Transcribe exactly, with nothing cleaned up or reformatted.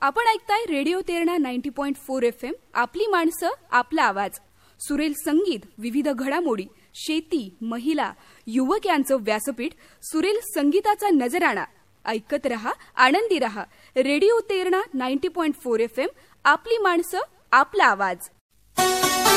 आपण ऐकताय radio Terna ninety point four F M. आपली माणसं आपला आवाज. सुरेल संगीत, विविध घडामोडी, शेती, महिला, युवक यांचं व्यासपीठ. सुरेल संगीताचा नजराणा. ऐकत रहा, आनंदी रहा. Radio Terna ninety point four F M. आपली माणसं आपला आवाज.